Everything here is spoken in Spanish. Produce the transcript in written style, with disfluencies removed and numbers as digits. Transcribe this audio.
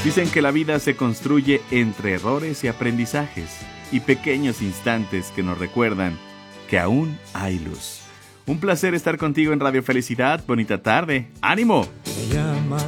Dicen que la vida se construye entre errores y aprendizajes y pequeños instantes que nos recuerdan que aún hay luz. Un placer estar contigo en Radio Felicidad. Bonita tarde. ¡Ánimo!